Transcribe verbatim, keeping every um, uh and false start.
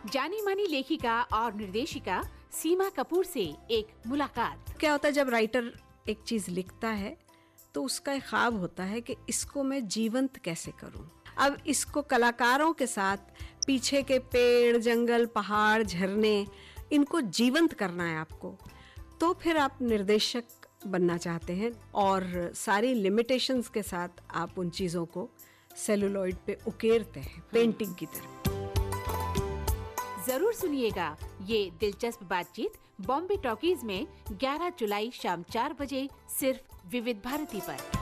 जानी मानी लेखिका और निर्देशिका सीमा कपूर से एक मुलाकात। क्या होता है जब राइटर एक चीज लिखता है तो उसका एक ख्वाब होता है कि इसको मैं जीवंत कैसे करूं। अब इसको कलाकारों के साथ पीछे के पेड़, जंगल, पहाड़, झरने, इनको जीवंत करना है आपको। तो फिर आप निर्देशक बनना चाहते हैं और सारी लिमिटेशंस के साथ आप उन चीज़ों को सेलुलॉइड पे उकेरते हैं पेंटिंग की तरह। जरूर सुनिएगा ये दिलचस्प बातचीत बॉम्बे टॉकीज में ग्यारह जुलाई शाम चार बजे सिर्फ विविध भारती पर।